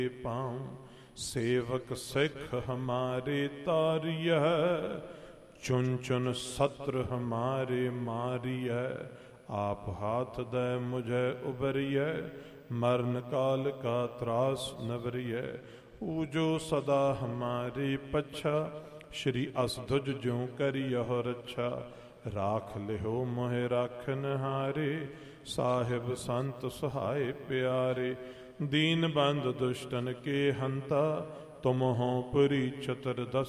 पाऊं सेवक सिख हमारे तारिय, चुन चुन सत्र हमारे मारिय। आप हाथ दे मुझे उबरिय, मरण काल का त्रास नवरिय। पूजो सदा हमारी पच्छा, श्री असधुज ज्यों करियो रक्षा। राख लिहो मोहे राखन हारे, साहिब संत सहाय प्यारे। दीन बंद दुष्टन के हंता, तुम हो पुरी चतुर्दश